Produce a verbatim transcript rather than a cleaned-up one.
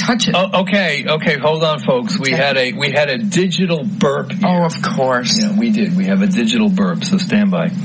touch it. Oh, okay, okay, hold on, folks. We Okay. had a we had a digital burp here. Oh, of course. Yeah, we did. We have a digital burp, so stand by.